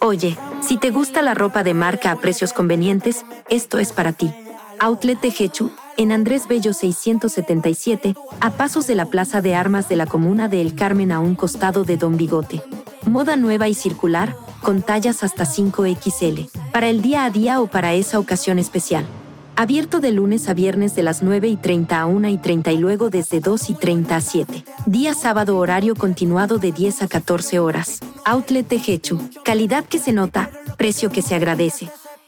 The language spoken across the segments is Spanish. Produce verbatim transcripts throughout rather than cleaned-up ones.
Oye, si te gusta la ropa de marca a precios convenientes, esto es para ti. Outlet Tejechu, en Andrés Bello seiscientos setenta y siete, a pasos de la Plaza de Armas de la Comuna de El Carmen a un costado de Don Bigote. Moda nueva y circular, con tallas hasta cinco equis ele, para el día a día o para esa ocasión especial. Abierto de lunes a viernes de las nueve y treinta a una y treinta y luego desde dos y treinta a siete. Día sábado horario continuado de diez a catorce horas. Outlet Tejechu, calidad que se nota, precio que se agradece.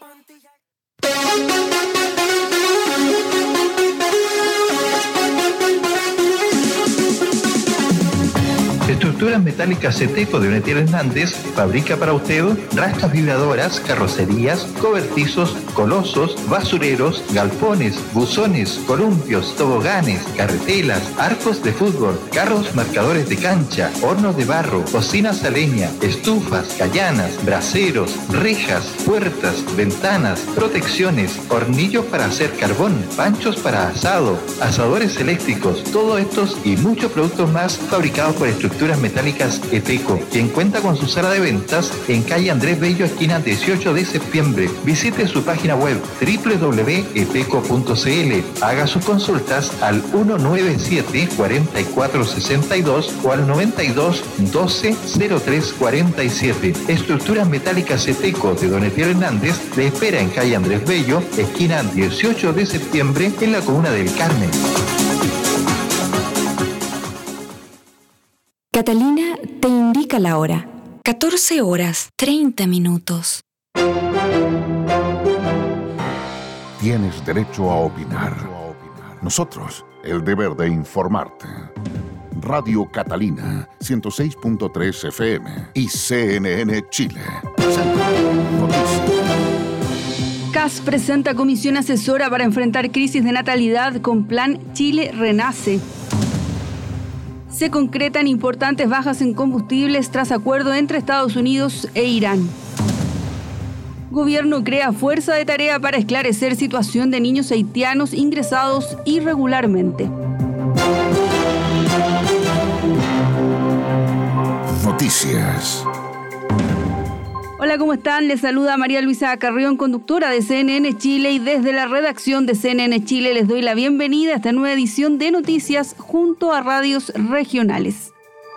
Estructuras Metálicas Ceteco de Donetier Hernández fabrica para usted rastas vibradoras, carrocerías, cobertizos, colosos, basureros, galpones, buzones, columpios, toboganes, carretelas, arcos de fútbol, carros marcadores de cancha, hornos de barro, cocinas a leña, estufas, callanas, braseros, rejas, puertas, ventanas, protecciones, hornillos para hacer carbón, panchos para asado, asadores eléctricos, todos estos y muchos productos más fabricados por Estructuras Metálicas Eteco, quien cuenta con su sala de ventas en calle Andrés Bello, esquina dieciocho de septiembre. Visite su página web doble u doble u doble u punto eteco punto ce ele. Haga sus consultas al uno nueve siete, cuatro cuatro seis dos o al noventa y dos, doce, cero tres cuarenta y siete. Estructuras Metálicas Eteco de Donetier Hernández le espera en calle Andrés Bello, esquina dieciocho de septiembre, en la comuna del Carmen. Catalina te indica la hora. catorce horas, treinta minutos. Tienes derecho a opinar. Nosotros, el deber de informarte. Radio Catalina, ciento seis punto tres efe eme y ce ene ene Chile. C A S presenta comisión asesora para enfrentar crisis de natalidad con Plan Chile Renace. Se concretan importantes bajas en combustibles tras acuerdo entre Estados Unidos e Irán. Gobierno crea fuerza de tarea para esclarecer situación de niños haitianos ingresados irregularmente. Noticias. Hola, ¿cómo están? Les saluda María Luisa Carrión, conductora de ce ene ene Chile, y desde la redacción de ce ene ene Chile les doy la bienvenida a esta nueva edición de Noticias junto a radios regionales.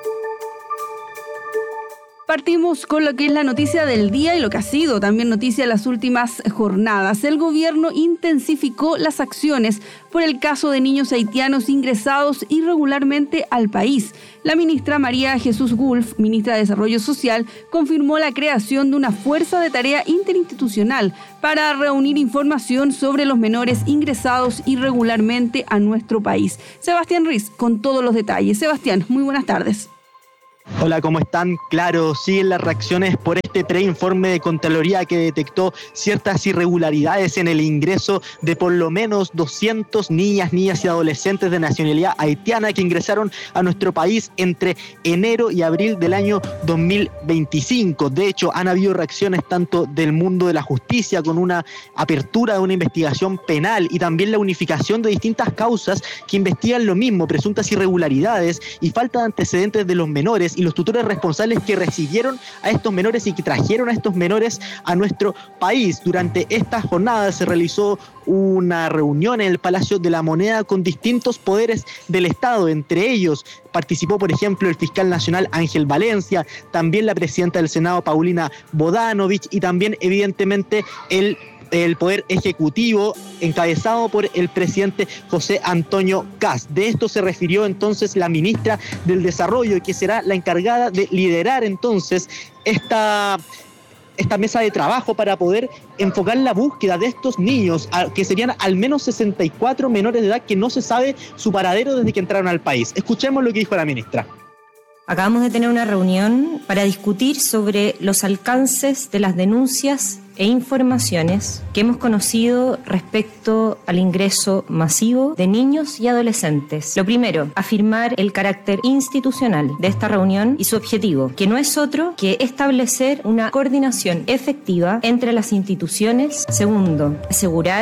Partimos con lo que es la noticia del día y lo que ha sido también noticia en las últimas jornadas. El gobierno intensificó las acciones por el caso de niños haitianos ingresados irregularmente al país. La ministra María Jesús Gulf, ministra de Desarrollo Social, confirmó la creación de una fuerza de tarea interinstitucional para reunir información sobre los menores ingresados irregularmente a nuestro país. Sebastián Ruiz con todos los detalles. Sebastián, muy buenas tardes. Hola, ¿cómo están? Claro, siguen las reacciones por este preinforme de Contraloría que detectó ciertas irregularidades en el ingreso de por lo menos doscientas niñas, niñas y adolescentes de nacionalidad haitiana que ingresaron a nuestro país entre enero y abril del año dos mil veinticinco. De hecho, han habido reacciones tanto del mundo de la justicia con una apertura de una investigación penal y también la unificación de distintas causas que investigan lo mismo, presuntas irregularidades y falta de antecedentes de los menores y los tutores responsables que recibieron a estos menores y que trajeron a estos menores a nuestro país. Durante esta jornada se realizó una reunión en el Palacio de la Moneda con distintos poderes del Estado. Entre ellos participó, por ejemplo, el fiscal nacional Ángel Valencia, también la presidenta del Senado Paulina Bodanovich y también, evidentemente, el el Poder Ejecutivo encabezado por el presidente José Antonio Kast. De esto se refirió entonces la ministra del Desarrollo, que será la encargada de liderar entonces esta, esta mesa de trabajo para poder enfocar la búsqueda de estos niños, que serían al menos sesenta y cuatro menores de edad que no se sabe su paradero desde que entraron al país. Escuchemos lo que dijo la ministra. Acabamos de tener una reunión para discutir sobre los alcances de las denuncias e informaciones que hemos conocido respecto al ingreso masivo de niños y adolescentes. Lo primero, afirmar el carácter institucional de esta reunión y su objetivo, que no es otro que establecer una coordinación efectiva entre las instituciones. Segundo, asegurar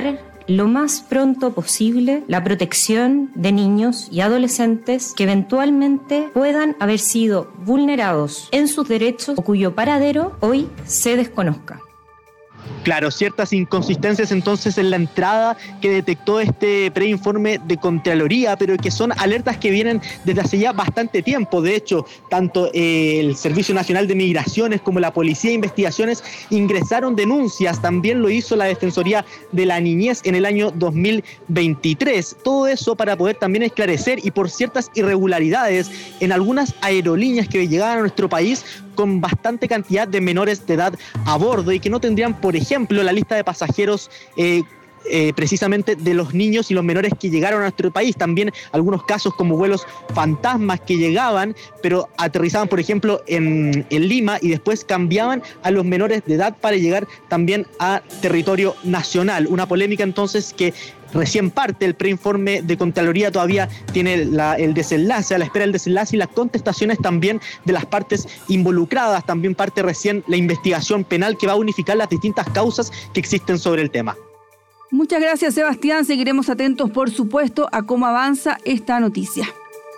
lo más pronto posible la protección de niños y adolescentes que eventualmente puedan haber sido vulnerados en sus derechos o cuyo paradero hoy se desconozca. Claro, ciertas inconsistencias entonces en la entrada que detectó este preinforme de Contraloría, pero que son alertas que vienen desde hace ya bastante tiempo. De hecho, tanto el Servicio Nacional de Migraciones como la Policía de Investigaciones ingresaron denuncias, también lo hizo la Defensoría de la Niñez en el año dos mil veintitrés. Todo eso para poder también esclarecer y por ciertas irregularidades en algunas aerolíneas que llegaban a nuestro país con bastante cantidad de menores de edad a bordo y que no tendrían, por ejemplo, la lista de pasajeros eh, eh, precisamente de los niños y los menores que llegaron a nuestro país. También algunos casos como vuelos fantasmas que llegaban, pero aterrizaban, por ejemplo, en, en Lima y después cambiaban a los menores de edad para llegar también a territorio nacional. Una polémica entonces que recién parte, el preinforme de Contraloría todavía tiene la, el desenlace, a la espera del desenlace y las contestaciones también de las partes involucradas. También parte recién la investigación penal que va a unificar las distintas causas que existen sobre el tema. Muchas gracias, Sebastián. Seguiremos atentos, por supuesto, a cómo avanza esta noticia.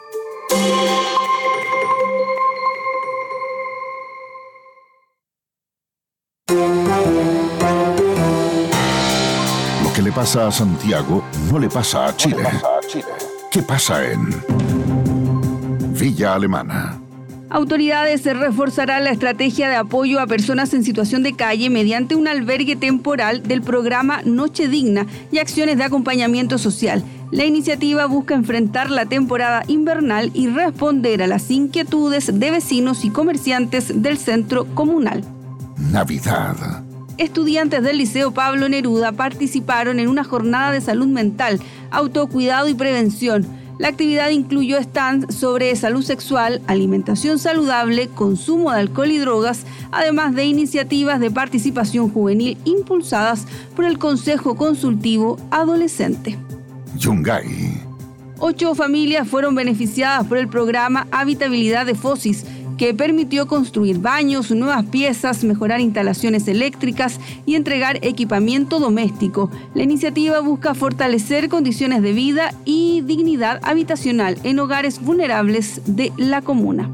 ¿Qué le pasa a Santiago? No le pasa a Chile. ¿Qué pasa en Villa Alemana? Autoridades reforzarán la estrategia de apoyo a personas en situación de calle mediante un albergue temporal del programa Noche Digna y acciones de acompañamiento social. La iniciativa busca enfrentar la temporada invernal y responder a las inquietudes de vecinos y comerciantes del centro comunal. Navidad. Estudiantes del Liceo Pablo Neruda participaron en una jornada de salud mental, autocuidado y prevención. La actividad incluyó stands sobre salud sexual, alimentación saludable, consumo de alcohol y drogas, además de iniciativas de participación juvenil impulsadas por el Consejo Consultivo Adolescente. Yungay. Ocho familias fueron beneficiadas por el programa Habitabilidad de Fosis, que permitió construir baños, nuevas piezas, mejorar instalaciones eléctricas y entregar equipamiento doméstico. La iniciativa busca fortalecer condiciones de vida y dignidad habitacional en hogares vulnerables de la comuna.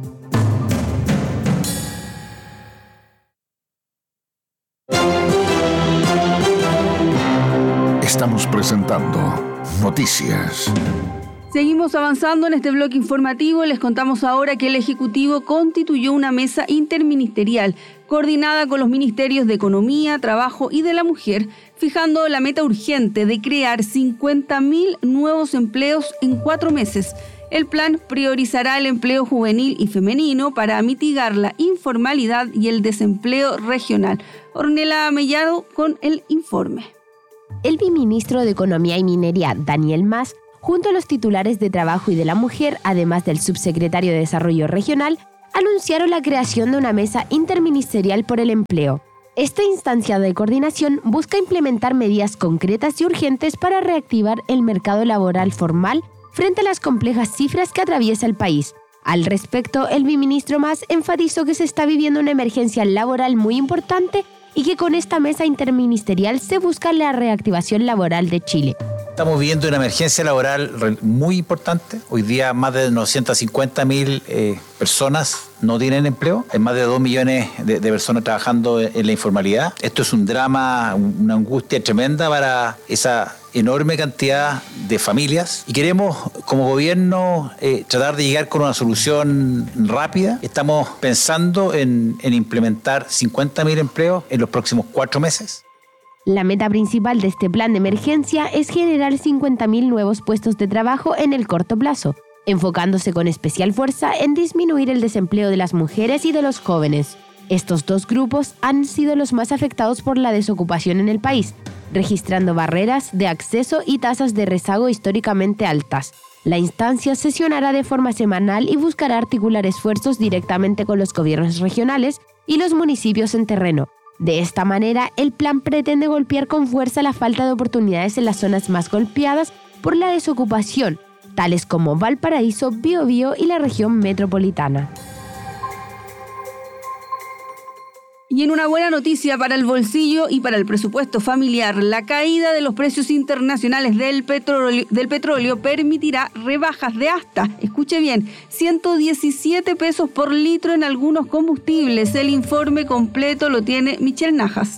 Estamos presentando Noticias. Seguimos avanzando en este bloque informativo. Les contamos ahora que el Ejecutivo constituyó una mesa interministerial coordinada con los ministerios de Economía, Trabajo y de la Mujer, fijando la meta urgente de crear cincuenta mil nuevos empleos en cuatro meses. El plan priorizará el empleo juvenil y femenino para mitigar la informalidad y el desempleo regional. Ornella Mellado con el informe. El viceministro de Economía y Minería, Daniel Mas, junto a los titulares de Trabajo y de la Mujer, además del subsecretario de Desarrollo Regional, anunciaron la creación de una mesa interministerial por el empleo. Esta instancia de coordinación busca implementar medidas concretas y urgentes para reactivar el mercado laboral formal frente a las complejas cifras que atraviesa el país. Al respecto, el viceministro Mas enfatizó que se está viviendo una emergencia laboral muy importante y que con esta mesa interministerial se busca la reactivación laboral de Chile. Estamos viviendo una emergencia laboral muy importante. Hoy día más de novecientas cincuenta mil eh, personas no tienen empleo. Hay más de dos millones de, de personas trabajando en la informalidad. Esto es un drama, una angustia tremenda para esa enorme cantidad de familias. Y queremos, como gobierno, eh, tratar de llegar con una solución rápida. Estamos pensando en, en implementar cincuenta mil empleos en los próximos cuatro meses. La meta principal de este plan de emergencia es generar cincuenta mil nuevos puestos de trabajo en el corto plazo, enfocándose con especial fuerza en disminuir el desempleo de las mujeres y de los jóvenes. Estos dos grupos han sido los más afectados por la desocupación en el país, registrando barreras de acceso y tasas de rezago históricamente altas. La instancia sesionará de forma semanal y buscará articular esfuerzos directamente con los gobiernos regionales y los municipios en terreno. De esta manera, el plan pretende golpear con fuerza la falta de oportunidades en las zonas más golpeadas por la desocupación, tales como Valparaíso, Biobío y la región metropolitana. Y en una buena noticia para el bolsillo y para el presupuesto familiar, la caída de los precios internacionales del petróleo, del petróleo permitirá rebajas de hasta, escuche bien, ciento diecisiete pesos por litro en algunos combustibles. El informe completo lo tiene Michelle Najas.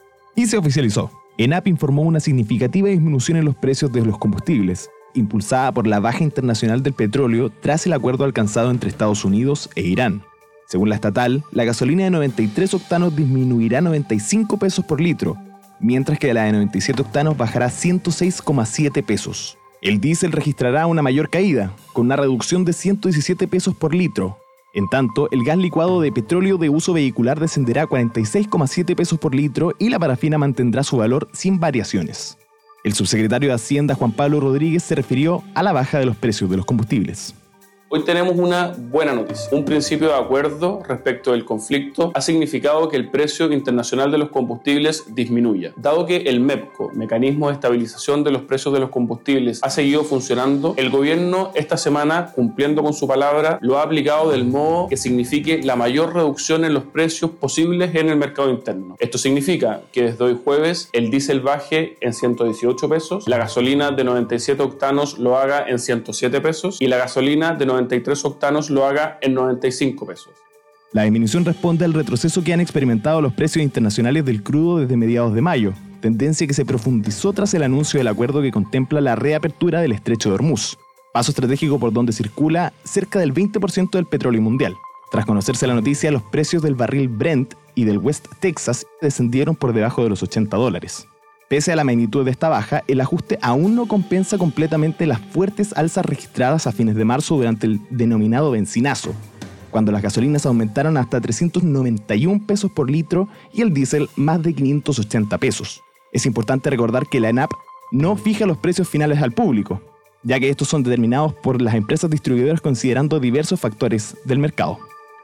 Y se oficializó. ENAP informó una significativa disminución en los precios de los combustibles, impulsada por la baja internacional del petróleo tras el acuerdo alcanzado entre Estados Unidos e Irán. Según la estatal, la gasolina de noventa y tres octanos disminuirá noventa y cinco pesos por litro, mientras que la de noventa y siete octanos bajará ciento seis coma siete pesos. El diésel registrará una mayor caída, con una reducción de ciento diecisiete pesos por litro. En tanto, el gas licuado de petróleo de uso vehicular descenderá a cuarenta y seis coma siete pesos por litro y la parafina mantendrá su valor sin variaciones. El subsecretario de Hacienda, Juan Pablo Rodríguez, se refirió a la baja de los precios de los combustibles. Hoy tenemos una buena noticia. Un principio de acuerdo respecto del conflicto ha significado que el precio internacional de los combustibles disminuya. Dado que el MEPCO, Mecanismo de Estabilización de los Precios de los Combustibles, ha seguido funcionando, el gobierno esta semana, cumpliendo con su palabra, lo ha aplicado del modo que signifique la mayor reducción en los precios posibles en el mercado interno. Esto significa que desde hoy jueves el diésel baje en ciento dieciocho pesos, la gasolina de noventa y siete octanos lo haga en ciento siete pesos y la gasolina de noventa y tres octanos lo haga en noventa y cinco pesos. La disminución responde al retroceso que han experimentado los precios internacionales del crudo desde mediados de mayo, tendencia que se profundizó tras el anuncio del acuerdo que contempla la reapertura del Estrecho de Hormuz, paso estratégico por donde circula cerca del veinte por ciento del petróleo mundial. Tras conocerse la noticia, los precios del barril Brent y del West Texas descendieron por debajo de los ochenta dólares. Pese a la magnitud de esta baja, el ajuste aún no compensa completamente las fuertes alzas registradas a fines de marzo durante el denominado benzinazo, cuando las gasolinas aumentaron hasta trescientos noventa y un pesos por litro y el diésel más de quinientos ochenta pesos. Es importante recordar que la ENAP no fija los precios finales al público, ya que estos son determinados por las empresas distribuidoras considerando diversos factores del mercado.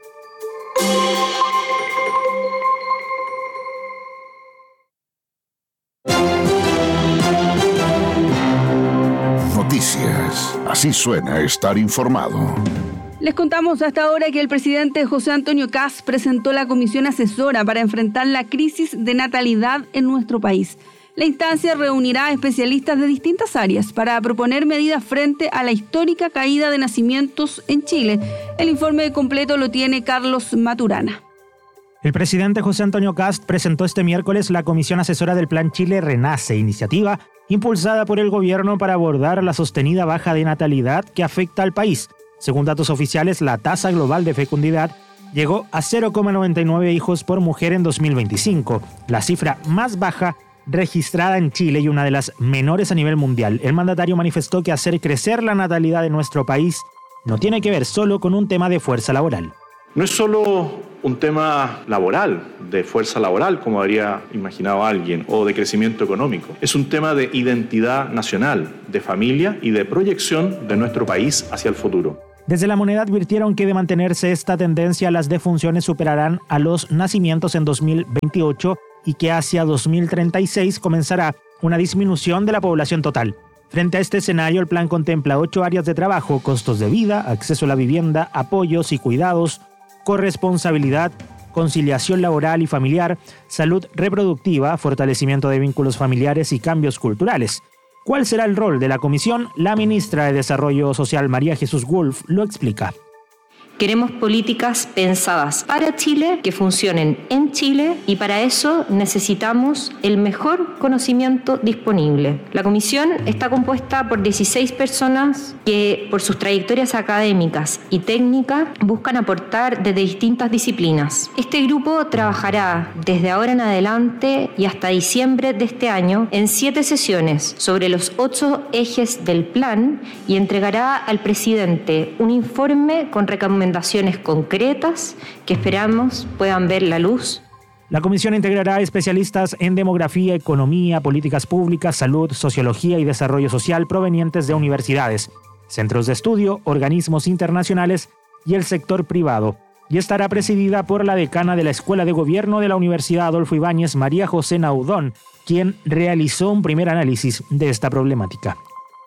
Noticias. Así suena estar informado. Les contamos hasta ahora que el presidente José Antonio Kast presentó la comisión asesora para enfrentar la crisis de natalidad en nuestro país. La instancia reunirá a especialistas de distintas áreas para proponer medidas frente a la histórica caída de nacimientos en Chile. El informe completo lo tiene Carlos Maturana. El presidente José Antonio Kast presentó este miércoles la comisión asesora del Plan Chile Renace, iniciativa impulsada por el gobierno para abordar la sostenida baja de natalidad que afecta al país. Según datos oficiales, la tasa global de fecundidad llegó a cero coma noventa y nueve hijos por mujer en dos mil veinticinco, la cifra más baja registrada en Chile y una de las menores a nivel mundial. El mandatario manifestó que hacer crecer la natalidad de nuestro país no tiene que ver solo con un tema de fuerza laboral. No es solo un tema laboral, de fuerza laboral, como habría imaginado alguien, o de crecimiento económico. Es un tema de identidad nacional, de familia y de proyección de nuestro país hacia el futuro. Desde La Moneda advirtieron que de mantenerse esta tendencia, las defunciones superarán a los nacimientos en dos mil veintiocho y que hacia dos mil treinta y seis comenzará una disminución de la población total. Frente a este escenario, el plan contempla ocho áreas de trabajo: costos de vida, acceso a la vivienda, apoyos y cuidados, corresponsabilidad, conciliación laboral y familiar, salud reproductiva, fortalecimiento de vínculos familiares y cambios culturales. ¿Cuál será el rol de la comisión? La ministra de Desarrollo Social, María Jesús Wolf, lo explica. Queremos políticas pensadas para Chile, que funcionen en Chile, y para eso necesitamos el mejor conocimiento disponible. La comisión está compuesta por dieciséis personas que, por sus trayectorias académicas y técnicas, buscan aportar desde distintas disciplinas. Este grupo trabajará desde ahora en adelante y hasta diciembre de este año en siete sesiones sobre los ocho ejes del plan y entregará al presidente un informe con recomendaciones recomendaciones concretas que esperamos puedan ver la luz. La comisión integrará especialistas en demografía, economía, políticas públicas, salud, sociología y desarrollo social provenientes de universidades, centros de estudio, organismos internacionales y el sector privado, y estará presidida por la decana de la Escuela de Gobierno de la Universidad Adolfo Ibáñez, María José Naudón, quien realizó un primer análisis de esta problemática.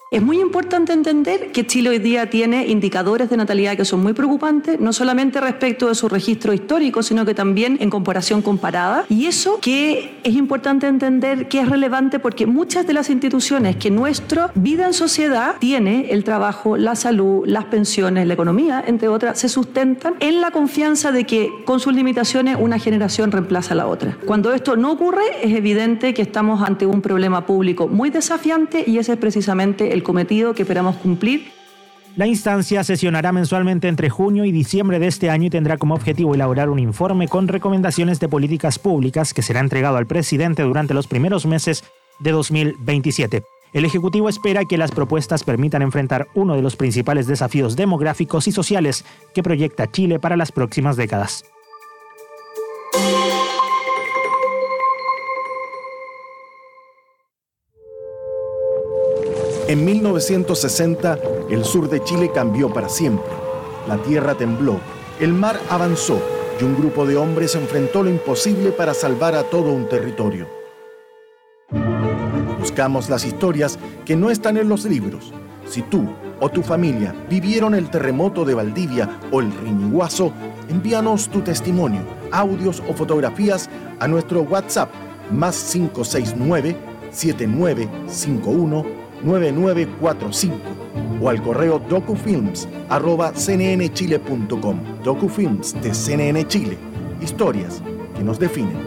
Es muy importante entender que Chile hoy día tiene indicadores de natalidad que son muy preocupantes, no solamente respecto de su registro histórico, sino que también en comparación comparada. Y eso que es importante entender que es relevante porque muchas de las instituciones que nuestra vida en sociedad tiene, el trabajo, la salud, las pensiones, la economía, entre otras, se sustentan en la confianza de que con sus limitaciones una generación reemplaza a la otra. Cuando esto no ocurre, es evidente que estamos ante un problema público muy desafiante y ese es precisamente el el cometido que esperamos cumplir. La instancia sesionará mensualmente entre junio y diciembre de este año y tendrá como objetivo elaborar un informe con recomendaciones de políticas públicas que será entregado al presidente durante los primeros meses de dos mil veintisiete. El Ejecutivo espera que las propuestas permitan enfrentar uno de los principales desafíos demográficos y sociales que proyecta Chile para las próximas décadas. En mil novecientos sesenta, el sur de Chile cambió para siempre. La tierra tembló, el mar avanzó y un grupo de hombres enfrentó lo imposible para salvar a todo un territorio. Buscamos las historias que no están en los libros. Si tú o tu familia vivieron el terremoto de Valdivia o el Riñiguazo, envíanos tu testimonio, audios o fotografías a nuestro WhatsApp más cinco seis nueve, siete nueve cinco uno, nueve nueve cuatro cinco o al correo docufilms arroba c n n chile punto com. Docufilms de C N N Chile. Historias que nos definen.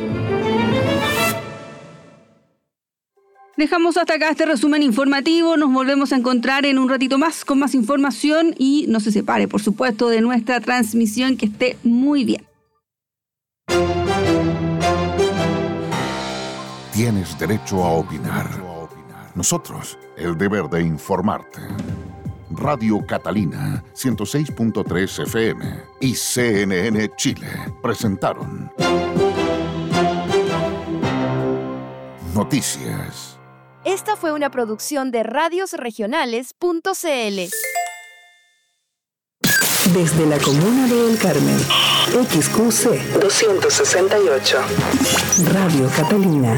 Dejamos hasta acá este resumen informativo. Nos volvemos a encontrar en un ratito más con más información y no se separe, por supuesto, de nuestra transmisión. Que esté muy bien. Tienes derecho a opinar. Nosotros, el deber de informarte. Radio Catalina, ciento seis punto tres F M y C N N Chile presentaron Noticias. Esta fue una producción de radios regionales punto c l. Desde la comuna de El Carmen, X Q C doscientos sesenta y ocho. Radio Catalina.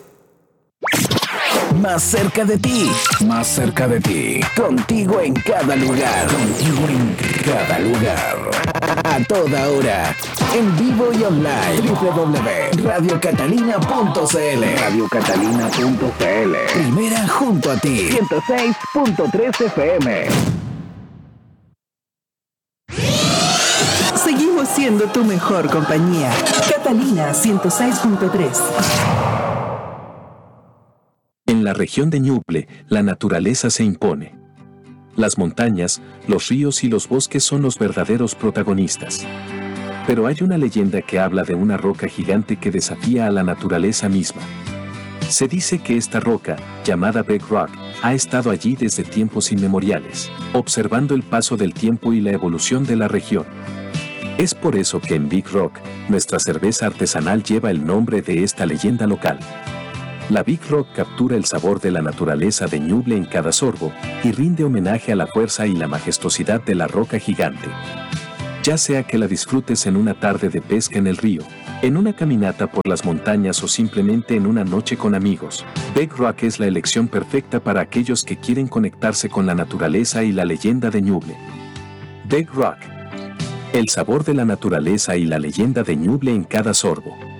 Más cerca de ti, más cerca de ti, contigo en cada lugar, contigo en cada lugar, a toda hora, en vivo y online, doble u doble u doble u punto radio catalina punto c l, radio catalina punto c l, primera junto a ti, ciento seis punto tres F M. Seguimos siendo tu mejor compañía. Catalina ciento seis punto tres. En la región de Ñuble, la naturaleza se impone. Las montañas, los ríos y los bosques son los verdaderos protagonistas. Pero hay una leyenda que habla de una roca gigante que desafía a la naturaleza misma. Se dice que esta roca, llamada Big Rock, ha estado allí desde tiempos inmemoriales, observando el paso del tiempo y la evolución de la región. Es por eso que en Big Rock, nuestra cerveza artesanal lleva el nombre de esta leyenda local. La Big Rock captura el sabor de la naturaleza de Ñuble en cada sorbo y rinde homenaje a la fuerza y la majestuosidad de la roca gigante. Ya sea que la disfrutes en una tarde de pesca en el río, en una caminata por las montañas o simplemente en una noche con amigos, Big Rock es la elección perfecta para aquellos que quieren conectarse con la naturaleza y la leyenda de Ñuble. Big Rock. El sabor de la naturaleza y la leyenda de Ñuble en cada sorbo.